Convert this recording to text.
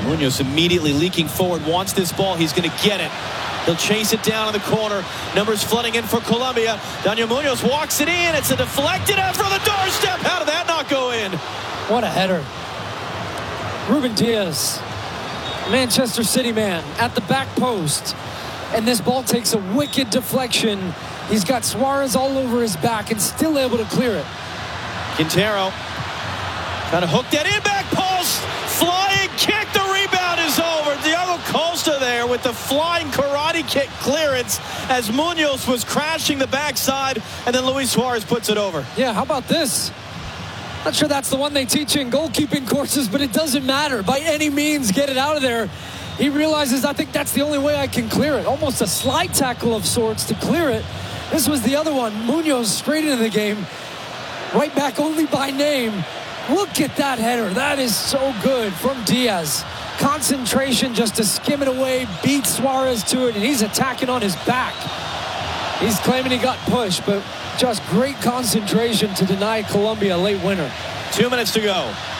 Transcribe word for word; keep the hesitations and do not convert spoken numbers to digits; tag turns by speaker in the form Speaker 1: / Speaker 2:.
Speaker 1: Munoz immediately leaking forward, wants this ball. He's going to get it. He'll chase it down in the corner. Numbers flooding in for Colombia. Daniel Munoz walks it in. It's a deflected after the doorstep. How did that not go in?
Speaker 2: What a header. Ruben Diaz, Manchester City man, at the back post. And this ball takes a wicked deflection. He's got Suarez all over his back and still able to clear it.
Speaker 1: Quintero kind of hooked that in, back post. Flying kick. The rebound is over. Diego Costa there with the flying karate kick clearance as Munoz was crashing the backside, and then Luis Suarez puts it over.
Speaker 2: Yeah, how about this? Not sure that's the one they teach in goalkeeping courses, but it doesn't matter. By any means, get it out of there. He realizes, I think that's the only way I can clear it. Almost a slide tackle of sorts to clear it. This was the other one. Munoz straight into the game. Right back only by name. Look at that header. That is so good from Diaz. Concentration just to skim it away, beat Suarez to it, and he's attacking on his back. He's claiming he got pushed, but just great concentration to deny Colombia a late winner.
Speaker 1: Two minutes to go.